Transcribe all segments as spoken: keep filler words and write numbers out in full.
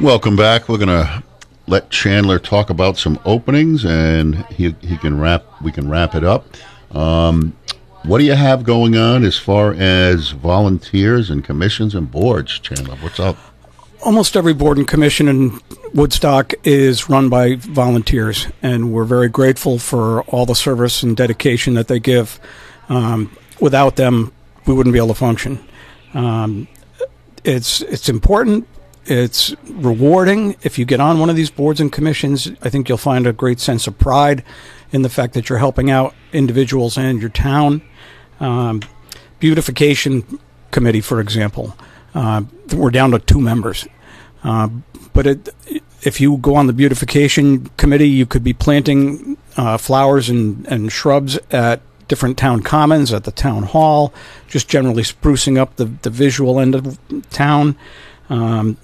Welcome back. We're going to let Chandler talk about some openings, and he he can wrap. We can wrap it up. Um, what do you have going on as far as volunteers and commissions and boards, Chandler? What's up? Almost every board and commission in Woodstock is run by volunteers, and we're very grateful for all the service and dedication that they give. Um, without them, we wouldn't be able to function. Um, it's it's important. It's rewarding. If you get on one of these boards and commissions, I think you'll find a great sense of pride in the fact that you're helping out individuals and your town. Um, beautification committee, for example, uh, we're down to two members. Uh, but it, if you go on the beautification committee, you could be planting uh, flowers and, and shrubs at different town commons, at the town hall, just generally sprucing up the, the visual end of town. Um,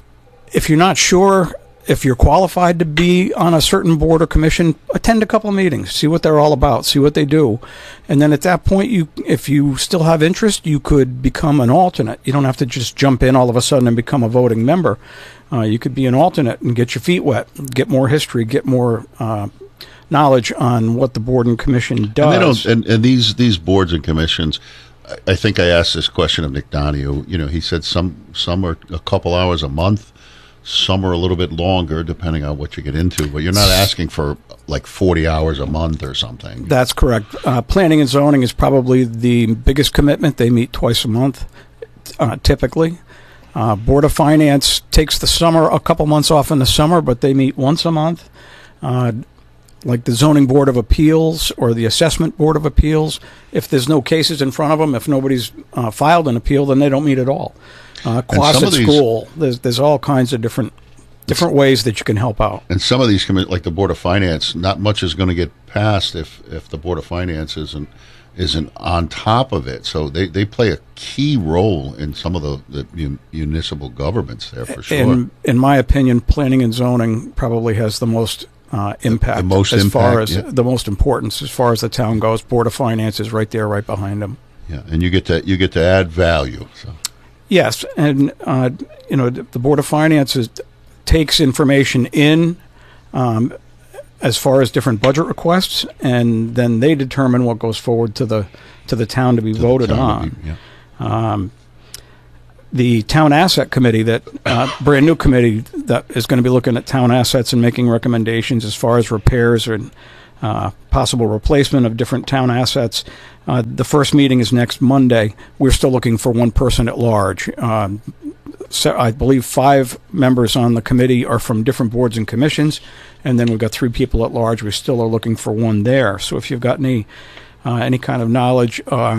if you're not sure if you're qualified to be on a certain board or commission, attend a couple of meetings, see what they're all about, see what they do. And then at that point, you, if you still have interest, you could become an alternate. You don't have to just jump in all of a sudden and become a voting member. Uh, you could be an alternate and get your feet wet, get more history, get more uh, knowledge on what the board and commission does. And, they don't, and, and these, these boards and commissions, I, I think I asked this question of Nick Donahue. You know, he said some, some are a couple hours a month. Some are a little bit longer, depending on what you get into. But you're not asking for like forty hours a month or something. That's correct. Uh, planning and zoning is probably the biggest commitment. They meet twice a month, uh, typically. Uh, Board of Finance takes the summer, a couple months off in the summer, but they meet once a month. Uh, like the Zoning Board of Appeals or the Assessment Board of Appeals, if there's no cases in front of them, if nobody's uh, filed an appeal, then they don't meet at all. Uh, Quasit School, there's there's all kinds of different different ways that you can help out. And some of these, like the Board of Finance, not much is going to get passed if, if the Board of Finance isn't isn't on top of it. So they, they play a key role in some of the, the municipal governments there, for sure. In, in my opinion, planning and zoning probably has the most uh, impact, the, the most as impact, far as yeah. the most importance as far as the town goes. Board of Finance is right there, right behind them. Yeah, and you get to you get to add value. So. Yes, and uh, you know the Board of Finance is, takes information in um, as far as different budget requests, and then they determine what goes forward to the to the town to be to voted on. Be, yeah. um, the Town Asset Committee, that uh, brand new committee that is going to be looking at town assets and making recommendations as far as repairs and uh, possible replacement of different town assets. Uh, the first meeting is next Monday. We're still looking for one person at large. Um, so I believe five members on the committee are from different boards and commissions, and then we've got three people at large. We still are looking for one there. So if you've got any uh, any kind of knowledge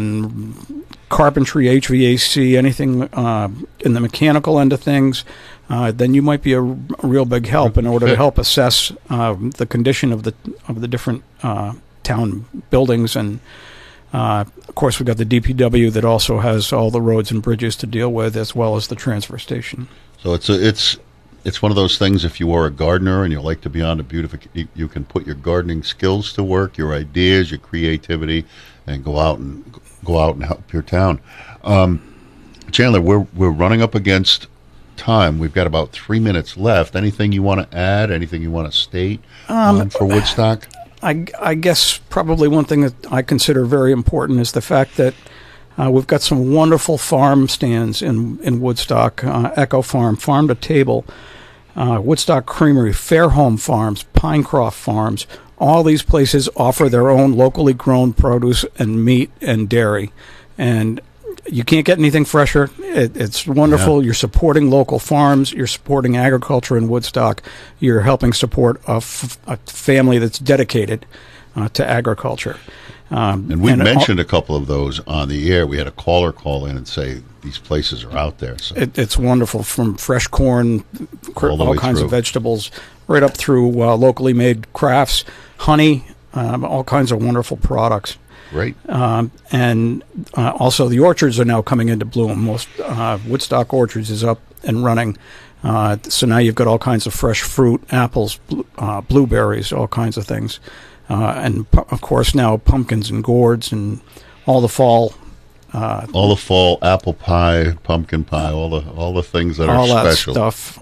on carpentry, H V A C, anything uh, in the mechanical end of things, uh, then you might be a, a real big help in order to help assess uh, the condition of the of the different uh, town buildings. And uh, of course, we've got the D P W that also has all the roads and bridges to deal with, as well as the transfer station. So it's a, it's it's one of those things. If you are a gardener and you like to be on the beautification, you, you can put your gardening skills to work, your ideas, your creativity, and go out and go out and help your town. Um, Chandler, we're we're running up against time. We've got about three minutes left. Anything you want to add? Anything you want to state um, um, for Woodstock? I, I guess probably one thing that I consider very important is the fact that uh, we've got some wonderful farm stands in, in Woodstock, uh, Echo Farm, Farm to Table, uh, Woodstock Creamery, Fairholme Farms, Pinecroft Farms. All these places offer their own locally grown produce and meat and dairy. And you can't get anything fresher. It, it's wonderful. Yeah. You're supporting local farms. You're supporting agriculture in Woodstock. You're helping support a, f- a family that's dedicated uh, to agriculture. Um, and we and mentioned all, a couple of those on the air. We had a caller call in and say these places are out there. So. It, it's wonderful, from fresh corn, all, all kinds through. of vegetables, right up through uh, locally made crafts, honey, um, all kinds of wonderful products. Right. Um, and uh, also the orchards are now coming into bloom. Most uh, Woodstock Orchards is up and running. Uh, so now you've got all kinds of fresh fruit, apples, bl- uh, blueberries, all kinds of things. Uh, and, pu- of course, now pumpkins and gourds and all the fall. Uh, all the fall apple pie, pumpkin pie, all the all the things that all are that special. stuff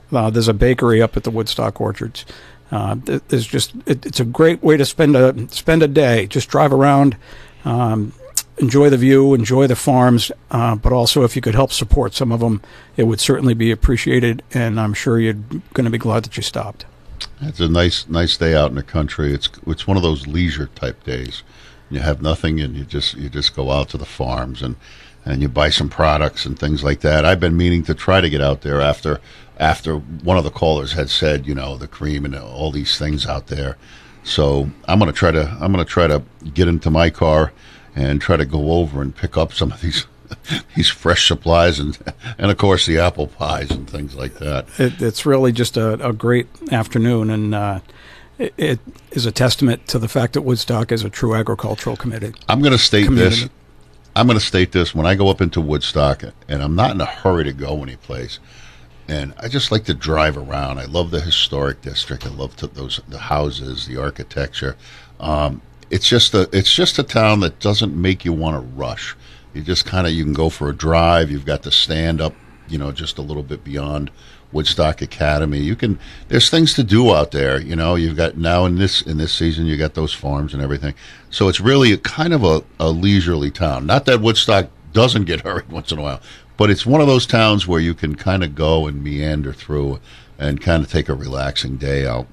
Uh, there's a bakery up at the Woodstock Orchards. Uh, it's just it, it's a great way to spend a spend a day. Just drive around, um, enjoy the view, enjoy the farms, uh, but also if you could help support some of them, it would certainly be appreciated. And I'm sure you're going to be glad that you stopped. It's a nice nice day out in the country. It's it's one of those leisure type days. You have nothing, and you just you just go out to the farms and. and you buy some products and things like that. I've been meaning to try to get out there after after one of the callers had said, you know, the cream and all these things out there. So I'm gonna try to I'm gonna try to get into my car and try to go over and pick up some of these these fresh supplies and and of course the apple pies and things like that. It, it's really just a, a great afternoon, and uh, it, it is a testament to the fact that Woodstock is a true agricultural committee. I'm going to state community. this. I'm going to state this. When I go up into Woodstock, and I'm not in a hurry to go anyplace, and I just like to drive around. I love the historic district. I love to, those the houses, the architecture. Um, it's just a it's just a town that doesn't make you want to rush. You just kind of you can go for a drive. You've got the stand up, you know, just a little bit beyond Woodstock Academy. You can there's things to do out there. You know, you've got now in this in this season you got those farms and everything. So it's really a, kind of a, a leisurely town. Not that Woodstock doesn't get hurried once in a while, but it's one of those towns where you can kind of go and meander through and kind of take a relaxing day out.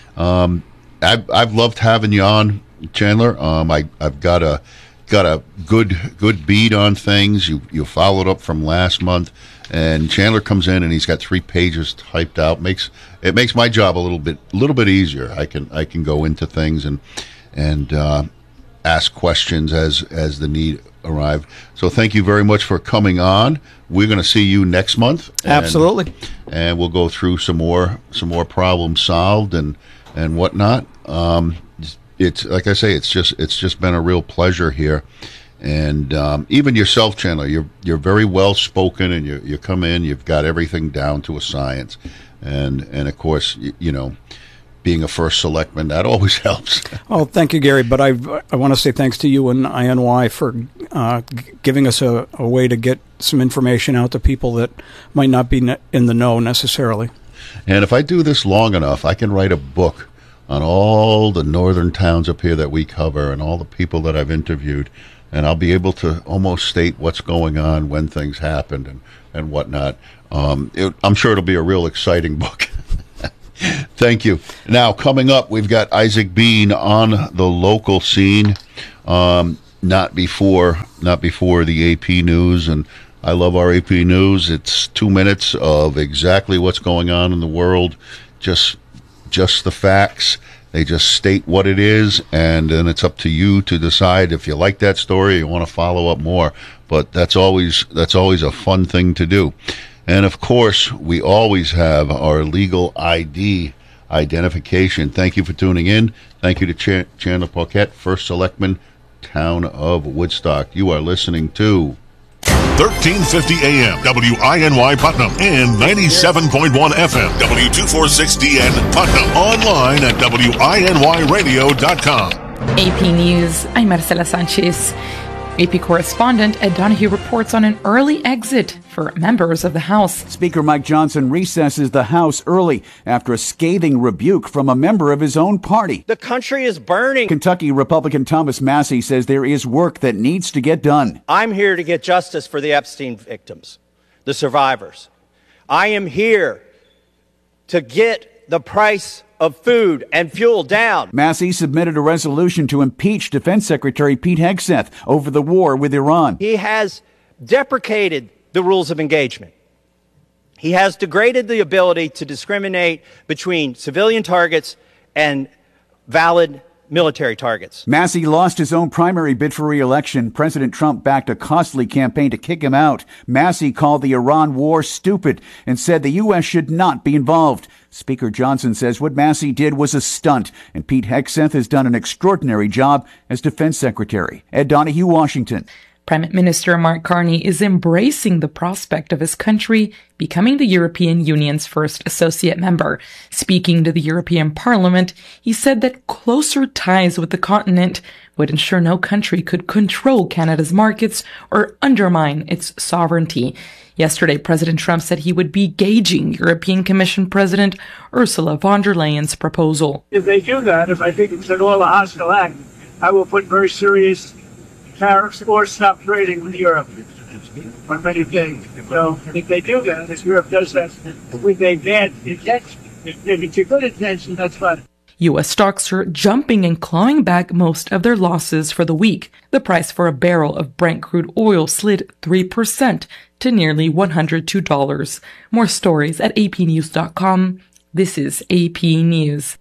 Um, I've I've loved having you on, Chandler. Um, I I've got a got a good good beat on things. You you followed up from last month. And Chandler comes in and he's got three pages typed out. Makes it makes my job a little bit a little bit easier. I can I can go into things and and uh, ask questions as as the need arrive. So thank you very much for coming on. We're going to see you next month. And, Absolutely. And we'll go through some more some more problems solved and and whatnot. Um, it's like I say, it's just it's just been a real pleasure here. And um, even yourself, Chandler, you're you're very well spoken, and you you come in, you've got everything down to a science, and and of course, you, you know, being a first selectman, that always helps. Oh, thank you, Gary. But I I want to say thanks to you and I N Y for uh, g- giving us a, a way to get some information out to people that might not be ne- in the know necessarily. And if I do this long enough, I can write a book on all the northern towns up here that we cover and all the people that I've interviewed. And I'll be able to almost state what's going on, when things happened, and, and whatnot. Um, it, I'm sure it'll be a real exciting book. Thank you. Now, coming up, we've got Isaac Bean on the local scene. Um, not before, not before the A P News, and I love our A P News. It's two minutes of exactly what's going on in the world, just, just the facts. They just state what it is, and then it's up to you to decide if you like that story or you want to follow up more. But that's always that's always a fun thing to do. And, of course, we always have our legal I D identification. Thank you for tuning in. Thank you to Ch- Chandler Paquette, First Selectman, Town of Woodstock. You are listening to thirteen fifty A M W I N Y Putnam and ninety-seven point one F M W two forty-six D N Putnam. Online at W I N Y radio dot com. A P News, I'm Marcela Sanchez. A P correspondent Ed Donahue reports on an early exit for members of the House. Speaker Mike Johnson recesses the House early after a scathing rebuke from a member of his own party. The country is burning. Kentucky Republican Thomas Massie says there is work that needs to get done. I'm here to get justice for the Epstein victims, the survivors. I am here to get the price of food and fuel down. Massie submitted a resolution to impeach Defense Secretary Pete Hegseth over the war with Iran. He has deprecated the rules of engagement. He has degraded the ability to discriminate between civilian targets and valid military targets. Massie lost his own primary bid for re-election. President Trump backed a costly campaign to kick him out. Massie called the Iran war stupid and said the U S should not be involved. Speaker Johnson says what Massie did was a stunt, and Pete Hegseth has done an extraordinary job as Defense Secretary. Ed Donahue, Washington. Prime Minister Mark Carney is embracing the prospect of his country becoming the European Union's first associate member. Speaking to the European Parliament, he said that closer ties with the continent would ensure no country could control Canada's markets or undermine its sovereignty. Yesterday, President Trump said he would be gauging European Commission President Ursula von der Leyen's proposal. If they do that, if I think it's an all a hostile act, I will put very serious tariffs or stop trading with Europe on many things. So if they do that, if Europe does that with a bad intention, if it's a good intention, that's fine. U S stocks are jumping and clawing back most of their losses for the week. The price for a barrel of Brent crude oil slid three percent to nearly one hundred two dollars. More stories at A P news dot com. This is A P News.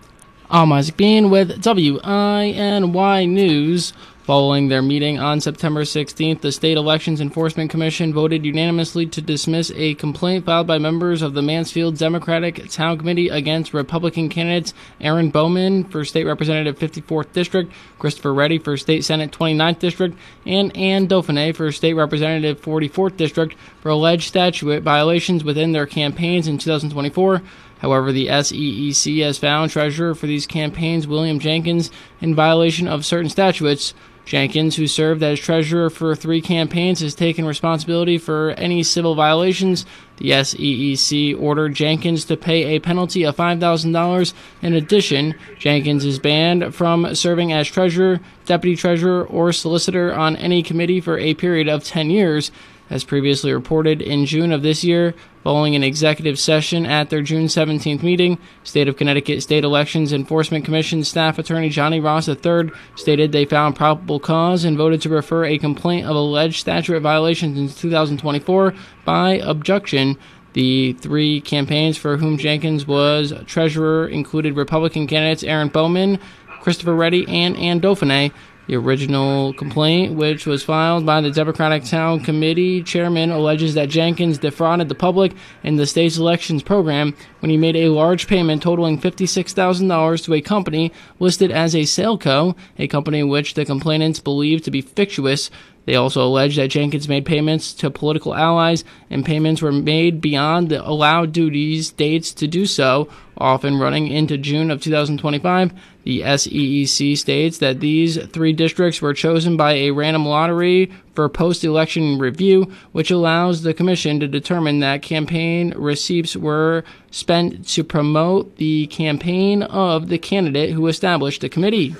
I'm Isaac Bean with W I N Y News. Following their meeting on September sixteenth, the State Elections Enforcement Commission voted unanimously to dismiss a complaint filed by members of the Mansfield Democratic Town Committee against Republican candidates Aaron Bowman for State Representative fifty-fourth District, Christopher Reddy for State Senate twenty-ninth District, and Ann Dauphiné for State Representative forty-fourth District for alleged statute violations within their campaigns in two thousand twenty-four. However, the S E E C has found treasurer for these campaigns, William Jenkins, in violation of certain statutes. Jenkins, who served as treasurer for three campaigns, has taken responsibility for any civil violations. The S E E C ordered Jenkins to pay a penalty of five thousand dollars. In addition, Jenkins is banned from serving as treasurer, deputy treasurer, or solicitor on any committee for a period of ten years. As previously reported in June of this year, following an executive session at their June seventeenth meeting, State of Connecticut State Elections Enforcement Commission staff attorney Johnny Ross the third stated they found probable cause and voted to refer a complaint of alleged statute violations in two thousand twenty-four by objection. The three campaigns for whom Jenkins was treasurer included Republican candidates Aaron Bowman, Christopher Reddy, and Ann Dauphiné. The original complaint, which was filed by the Democratic Town Committee chairman, alleges that Jenkins defrauded the public in the state's elections program when he made a large payment totaling fifty-six thousand dollars to a company listed as a Saleco, a company which the complainants believed to be fictitious. They also allege that Jenkins made payments to political allies, and payments were made beyond the allowed duties dates to do so, often running into June of two thousand twenty-five. The S E E C states that these three districts were chosen by a random lottery for post-election review, which allows the commission to determine that campaign receipts were spent to promote the campaign of the candidate who established the committee.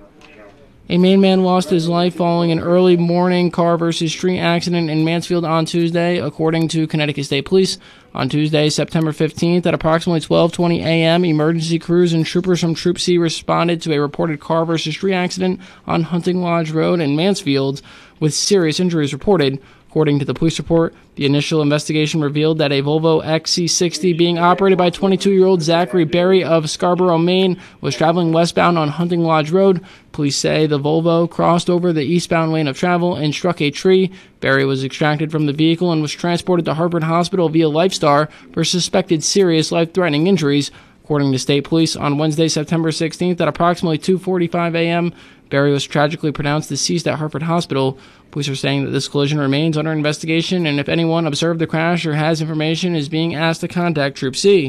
A Maine man lost his life following an early morning car versus street accident in Mansfield on Tuesday, according to Connecticut State Police. On Tuesday, September fifteenth, at approximately twelve twenty a.m., emergency crews and troopers from Troop C responded to a reported car versus street accident on Hunting Lodge Road in Mansfield, with serious injuries reported. According to the police report, the initial investigation revealed that a Volvo X C sixty being operated by twenty-two-year-old Zachary Berry of Scarborough, Maine, was traveling westbound on Hunting Lodge Road. Police say the Volvo crossed over the eastbound lane of travel and struck a tree. Berry was extracted from the vehicle and was transported to Harvard Hospital via LifeStar for suspected serious life-threatening injuries. According to state police, on Wednesday, September sixteenth, at approximately two forty-five a.m., Berry was tragically pronounced deceased at Hartford Hospital. Police are saying that this collision remains under investigation, and if anyone observed the crash or has information, is being asked to contact Troop C.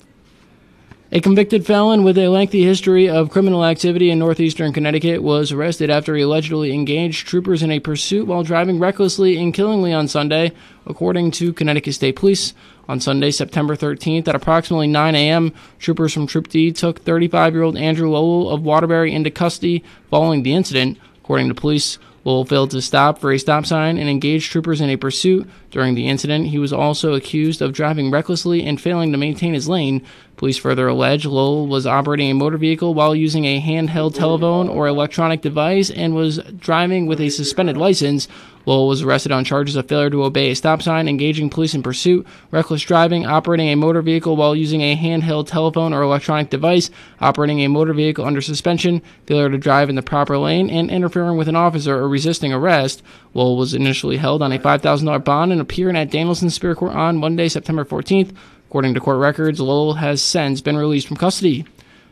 A convicted felon with a lengthy history of criminal activity in northeastern Connecticut was arrested after he allegedly engaged troopers in a pursuit while driving recklessly and killingly on Sunday, according to Connecticut State Police. On Sunday, September thirteenth, at approximately nine a.m., troopers from Troop D took thirty-five-year-old Andrew Lowell of Waterbury into custody following the incident. According to police, Lowell failed to stop for a stop sign and engaged troopers in a pursuit. During the incident, he was also accused of driving recklessly and failing to maintain his lane. Police further allege Lowell was operating a motor vehicle while using a handheld telephone or electronic device and was driving with a suspended license. Lowell was arrested on charges of failure to obey a stop sign, engaging police in pursuit, reckless driving, operating a motor vehicle while using a handheld telephone or electronic device, operating a motor vehicle under suspension, failure to drive in the proper lane, and interfering with an officer or resisting arrest. Lowell was initially held on a five thousand dollars bond and appeared at Danielson Superior Court on Monday, September fourteenth. According to court records, Lowell has since been released from custody.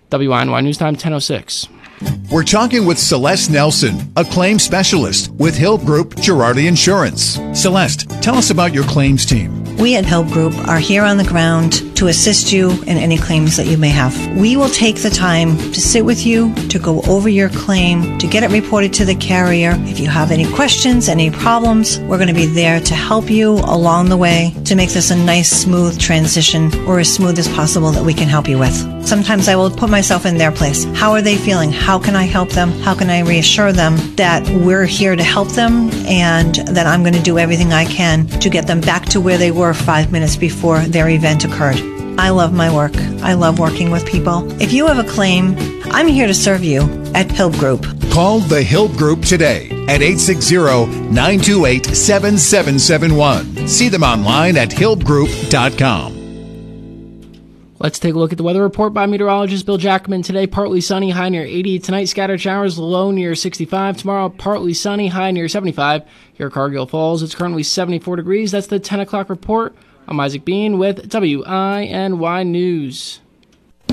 W I N Y News Time, ten oh six. We're talking with Celeste Nelson, a claims specialist with Hill Group Girardi Insurance. Celeste, tell us about your claims team. We at Hill Group are here on the ground to assist you in any claims that you may have. We will take the time to sit with you, to go over your claim, to get it reported to the carrier. If you have any questions, any problems, we're going to be there to help you along the way to make this a nice, smooth transition, or as smooth as possible that we can help you with. Sometimes I will put myself in their place. How are they feeling? How can I help them? How can I reassure them that we're here to help them and that I'm going to do everything I can to get them back to where they were five minutes before their event occurred? I love my work. I love working with people. If you have a claim, I'm here to serve you at Hill Group. Call the Hill Group today at eight six zero, nine two eight, seven seven seven one. See them online at hill group dot com. Let's take a look at the weather report by meteorologist Bill Jackman. Today, partly sunny, high near eighty. Tonight, scattered showers, low near sixty-five. Tomorrow, partly sunny, high near seventy-five. Here at Cargill Falls, it's currently seventy-four degrees. That's the ten o'clock report. I'm Isaac Bean with W I N Y News.